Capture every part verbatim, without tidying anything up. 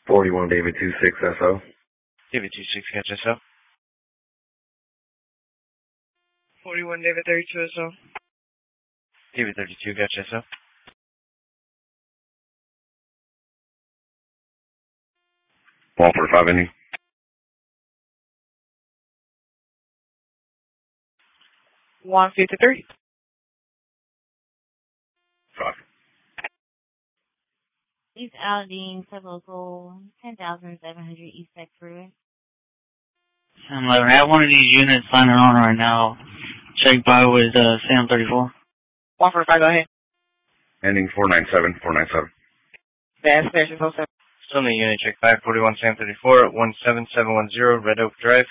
forty-one David two six S O. David two six, catch S O. forty-one David thirty-two S O. David thirty-two, catch S O. one forty-five ending. one fifty-three. Five. East Aldine to local ten thousand seven hundred East Tech Freeway. Sam eleven. I have one of these units signing on right now. Check by with uh, Sam thirty-four. one forty-five, go ahead. Ending four nine seven, four nine seven. Fast station oh seven. Still in the unit, check five forty-one Sam thirty-four, one seven seven one zero, Red Oak Drive.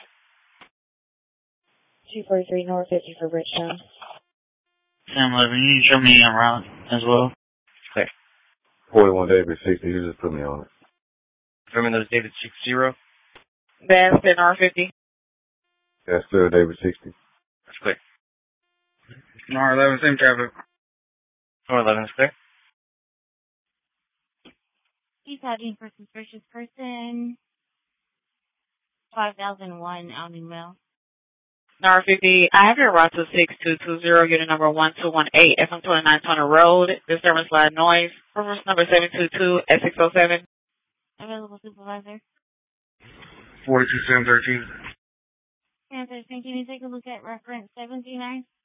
two forty-three North fifty for Bridgetown. Sam eleven, you can show me en route as well. Clear. forty-one David sixty, you just put me on it. Confirming those David six zero. Fast ten R fifty. That's still David sixty. That's clear. R eleven, same traffic. four eleven is clear. East Aldine for suspicious person. five thousand one Aldine Mill. R fifty, I have your route to six two two zero, unit number one two one eight, F M twenty-nine twenty Road, disturbance loud noise, reference number seven two two at six oh seven. Available supervisor. forty-two seven thirteen. Sam thirteen, can you take a look at reference seven G nine?